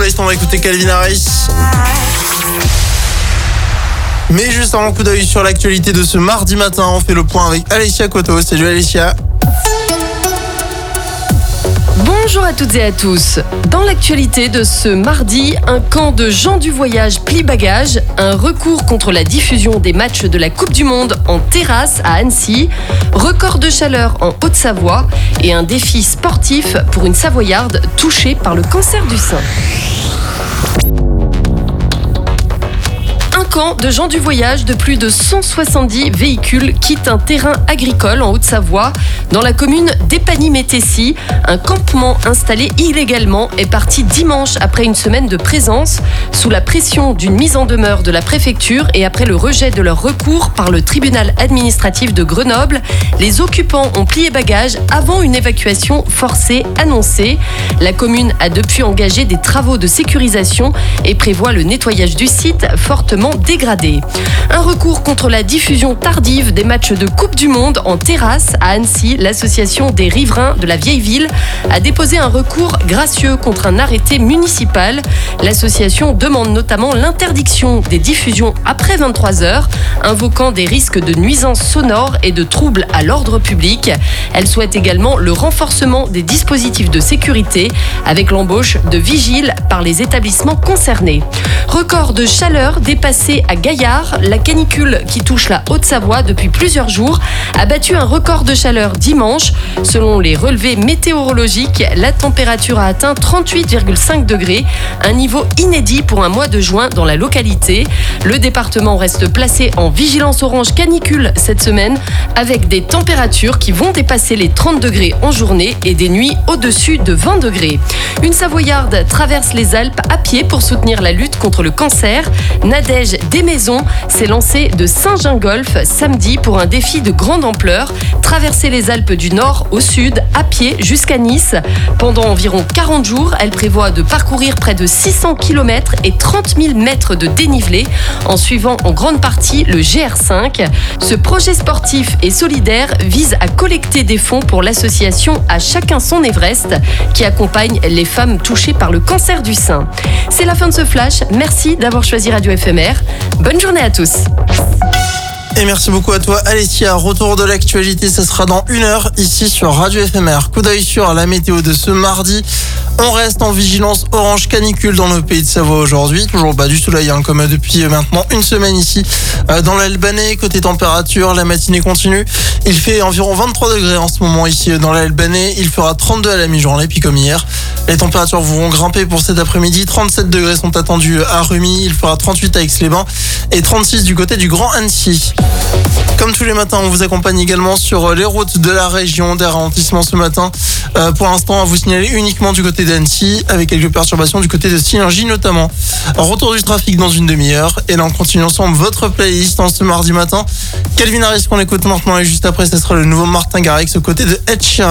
Place, on va écouter Calvin Harris. Mais juste avant, coup d'œil sur l'actualité de ce mardi matin, on fait le point avec Alessia Coto. Salut Alessia. Bonjour à toutes et à tous. Dans l'actualité de ce mardi, un camp de gens du voyage plie bagage, un recours contre la diffusion des matchs de la Coupe du Monde en terrasse à Annecy, record de chaleur en Haute-Savoie et un défi sportif pour une Savoyarde touchée par le cancer du sein. Un camp de gens du voyage de plus de 170 véhicules quitte un terrain agricole en Haute-Savoie, dans la commune d'Épagny-Métessy. Un campement installé illégalement est parti dimanche après une semaine de présence, sous la pression d'une mise en demeure de la préfecture et après le rejet de leur recours par le tribunal administratif de Grenoble. Les occupants ont plié bagages avant une évacuation forcée annoncée. La commune a depuis engagé des travaux de sécurisation et prévoit le nettoyage du site fortement dégradé. Un recours contre la diffusion tardive des matchs de Coupe du Monde en terrasse à Annecy. L'association des riverains de la vieille ville a déposé un recours gracieux contre un arrêté municipal. L'association demande notamment l'interdiction des diffusions après 23h, invoquant des risques de nuisances sonores et de troubles à l'ordre public. Elle souhaite également le renforcement des dispositifs de sécurité avec l'embauche de vigiles par les établissements concernés. Record de chaleur dépassé à Gaillard. La canicule qui touche la Haute-Savoie depuis plusieurs jours a battu un record de chaleur dimanche. Selon les relevés météorologiques, la température a atteint 38,5 degrés, un niveau inédit pour un mois de juin dans la localité. Le département reste placé en vigilance orange canicule cette semaine, avec des températures qui vont dépasser les 30 degrés en journée et des nuits au-dessus de 20 degrés. Une Savoyarde traverse les Alpes à pied pour soutenir la lutte contre le cancer. Nadège Desmaisons s'est lancée de Saint-Gingolph samedi pour un défi de grande ampleur. Traverser les Alpes du Nord au Sud à pied jusqu'à Nice. Pendant environ 40 jours, elle prévoit de parcourir près de 600 km et 30 000 mètres de dénivelé en suivant en grande partie le GR5. Ce projet sportif et solidaire vise à collecter des fonds pour l'association À Chacun son Everest qui accompagne les femmes touchées par le cancer du sein. C'est la fin de ce flash. Merci d'avoir choisi Radio FMR. Bonne journée à tous. Et merci beaucoup à toi Alessia. Retour de l'actualité, ça sera dans 1 heure ici sur Radio FMR. Coup d'œil sur la météo de ce mardi. On reste en vigilance orange canicule dans le pays de Savoie aujourd'hui. Toujours du soleil comme depuis maintenant une semaine ici dans l'Albanais. Côté température, la matinée continue. Il fait environ 23 degrés en ce moment ici dans l'Albanais. Il fera 32 à la mi-journée, puis comme hier. Les températures vont grimper pour cet après-midi. 37 degrés sont attendus à Rumi. Il fera 38 à Aix-les-Bains et 36 du côté du Grand Annecy. Comme tous les matins, on vous accompagne également sur les routes de la région. Des ralentissements ce matin. Pour l'instant, à vous signaler uniquement du côté d'Annecy, avec quelques perturbations du côté de Sillingy notamment. Retour du trafic dans une demi-heure. Et là, on continue ensemble votre playlist en ce mardi matin. Calvin Harris qu'on écoute maintenant et juste après, ce sera le nouveau Martin Garrix aux côtés de Ed Sheeran.